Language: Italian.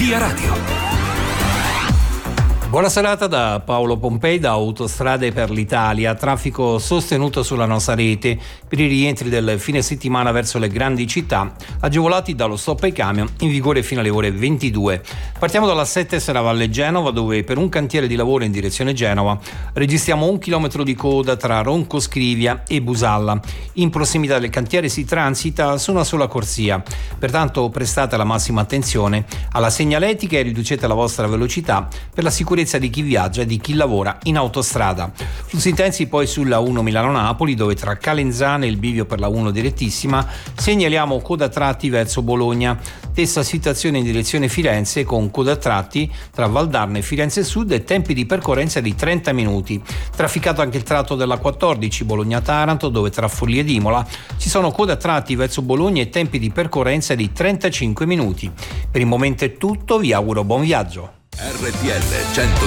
Via Radio. Buona serata da Paolo Pompei da Autostrade per l'Italia. Traffico sostenuto sulla nostra rete per i rientri del fine settimana verso le grandi città, agevolati dallo stop ai camion in vigore fino alle ore 22. Partiamo dalla 7 Serravalle Genova, dove per un cantiere di lavoro in direzione Genova registriamo 1 chilometro di coda tra Ronco Scrivia e Busalla. In prossimità del cantiere si transita su una sola corsia, pertanto prestate la massima attenzione alla segnaletica e riducete la vostra velocità per la sicurezza di chi viaggia e di chi lavora in autostrada. Flussi intensi poi sulla 1 Milano-Napoli, dove tra Calenzane e il bivio per la 1 direttissima segnaliamo coda tratti verso Bologna. Stessa situazione in direzione Firenze con coda tratti tra Valdarno e Firenze Sud e tempi di percorrenza di 30 minuti. Trafficato anche il tratto della 14 Bologna-Taranto, dove tra Forlì ed Imola ci sono coda tratti verso Bologna e tempi di percorrenza di 35 minuti. Per il momento è tutto, vi auguro buon viaggio. RTL 102.